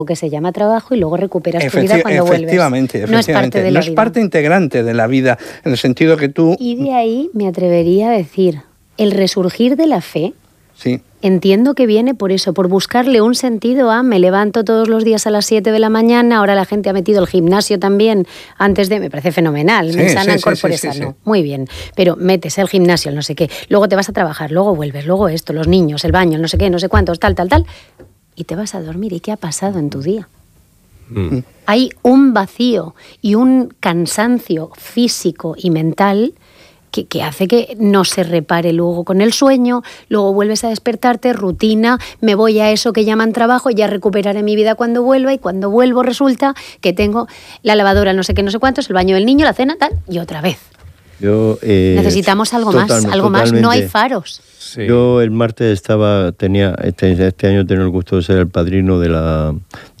que se llama trabajo y luego recuperas tu vida cuando vuelves. Efectivamente. No es parte de la vida. No es parte integrante de la vida, en el sentido que tú... Y de ahí me atrevería a decir, el resurgir de la fe, sí. Entiendo que viene por eso, por buscarle un sentido a me levanto todos los días a las 7 de la mañana, ahora la gente ha metido el gimnasio también antes de... Me parece fenomenal, me sana corpore sano, muy bien, pero metes el gimnasio, el no sé qué, luego te vas a trabajar, luego vuelves, luego esto, los niños, el baño, el no sé qué, no sé cuántos, tal, y te vas a dormir. ¿Y qué ha pasado en tu día? Hay un vacío y un cansancio físico y mental que hace que no se repare luego con el sueño, luego vuelves a despertarte, rutina, me voy a eso que llaman trabajo, ya recuperaré mi vida cuando vuelva, y cuando vuelvo resulta que tengo la lavadora, no sé qué, no sé cuántos, el baño del niño, la cena, tal, y otra vez. Necesitamos algo más, no hay faros. Sí. Yo el martes este año tengo el gusto de ser el padrino de la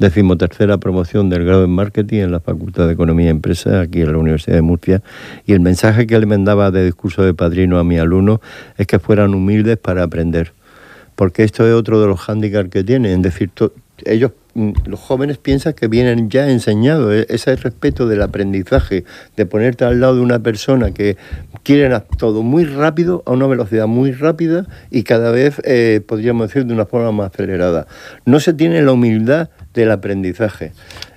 13ª promoción del grado en marketing en la Facultad de Economía y Empresa, aquí en la Universidad de Murcia, y el mensaje que le mandaba de discurso de padrino a mis alumnos es que fueran humildes para aprender, porque esto es otro de los hándicaps que tienen, es decir, ellos, los jóvenes, piensan que vienen ya enseñados, ese respeto del aprendizaje, de ponerte al lado de una persona que quieren todo muy rápido, a una velocidad muy rápida y cada vez, podríamos decir, de una forma más acelerada. No se tiene la humildad del aprendizaje.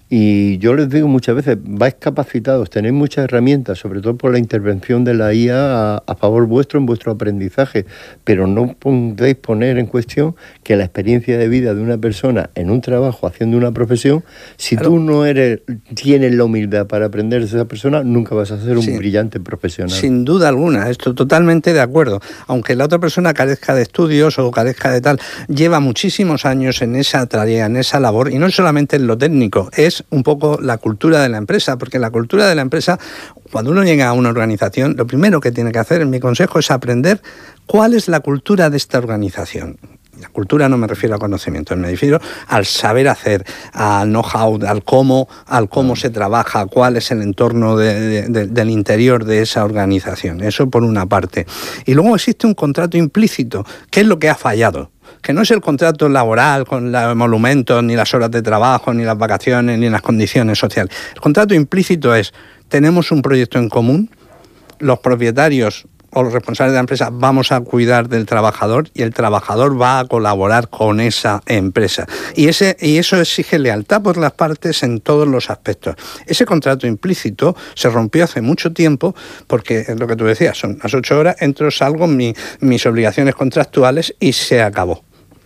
Y yo les digo muchas veces, vais capacitados, tenéis muchas herramientas, sobre todo por la intervención de la IA a favor vuestro en vuestro aprendizaje, pero no podéis poner en cuestión que la experiencia de vida de una persona en un trabajo, haciendo una profesión, si tú no tienes la humildad para aprender de esa persona, nunca vas a ser un brillante profesional. Sin duda alguna, estoy totalmente de acuerdo. Aunque la otra persona carezca de estudios o carezca de tal, lleva muchísimos años en esa tarea, en esa labor, y no solamente en lo técnico, es un poco la cultura de la empresa, porque la cultura de la empresa, cuando uno llega a una organización, lo primero que tiene que hacer, en mi consejo, es aprender cuál es la cultura de esta organización. La cultura no me refiero a conocimiento, me refiero al saber hacer, al know-how, al cómo se trabaja, cuál es el entorno del interior de esa organización. Eso por una parte. Y luego existe un contrato implícito, que es lo que ha fallado, que no es el contrato laboral con los emolumentos, ni las horas de trabajo, ni las vacaciones, ni las condiciones sociales. El contrato implícito es, tenemos un proyecto en común, los propietarios o los responsables de la empresa vamos a cuidar del trabajador y el trabajador va a colaborar con esa empresa. Y eso exige lealtad por las partes en todos los aspectos. Ese contrato implícito se rompió hace mucho tiempo porque, es lo que tú decías, son las 8 horas, entro, salgo, mis obligaciones contractuales y se acabó.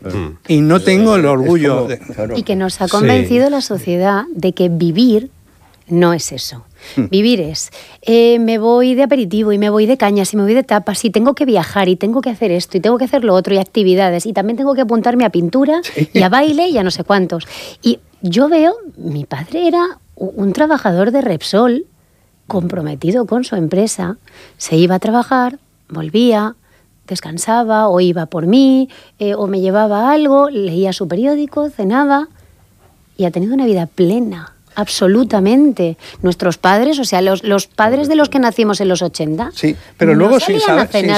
Y no tengo el orgullo Y que nos ha convencido la sociedad de que vivir no es eso. Vivir es, me voy de aperitivo y me voy de cañas y me voy de tapas y tengo que viajar y tengo que hacer esto y tengo que hacer lo otro y actividades y también tengo que apuntarme a pintura y a baile y a no sé cuántos. Y yo veo, mi padre era un trabajador de Repsol comprometido con su empresa, se iba a trabajar, volvía, descansaba o iba por mí o me llevaba algo, leía su periódico, cenaba y ha tenido una vida plena. Absolutamente. Nuestros padres, o sea, los padres de los que nacimos en los 80, sí, pero luego no sin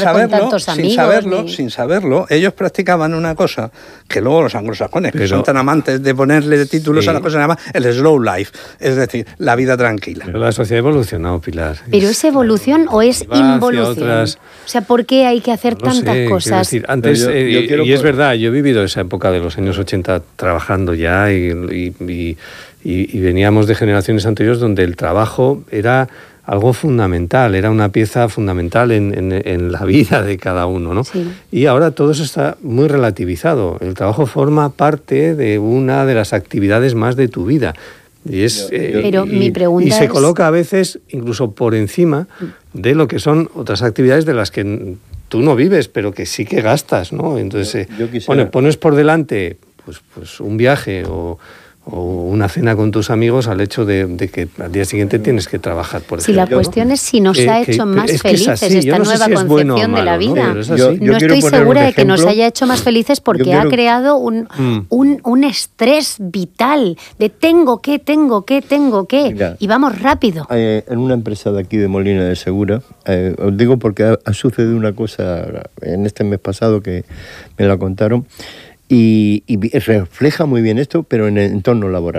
saberlo, ellos practicaban una cosa que luego los anglosajones, que son tan amantes de ponerle títulos a la cosa, se llama el slow life, es decir, la vida tranquila. Pero la sociedad ha evolucionado, Pilar. ¿Pero es evolución o es involución? O sea, ¿por qué hay que hacer tantas cosas? Decir, antes, y es verdad, yo he vivido esa época de los años 80 trabajando ya y veníamos de generaciones anteriores donde el trabajo era algo fundamental, era una pieza fundamental en la vida de cada uno, ¿no? Sí. Y ahora todo eso está muy relativizado. El trabajo forma parte de una de las actividades más de tu vida. Pero mi pregunta se coloca a veces incluso por encima de lo que son otras actividades de las que tú no vives, pero que sí que gastas, ¿no? Entonces, pones por delante pues un viaje o una cena con tus amigos al hecho de que al día siguiente tienes que trabajar, por ejemplo. Si la cuestión es si nos ha hecho más felices esta nueva concepción de la vida. No estoy segura de que nos haya hecho más felices porque ha creado un estrés vital de tengo que, mira, y vamos rápido. En una empresa de aquí de Molina de Segura, os digo porque ha sucedido una cosa en este mes pasado que me la contaron. y refleja muy bien esto, pero en el entorno laboral.